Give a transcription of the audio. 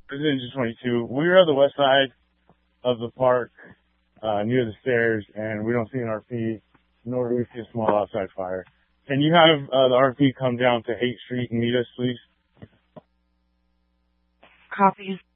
This is Engine 22. We're on the west side of the park, near the stairs, and we don't see an RP, nor do we see a small outside fire. Can you have the RP come down to 8th Street and meet us, please? Copy.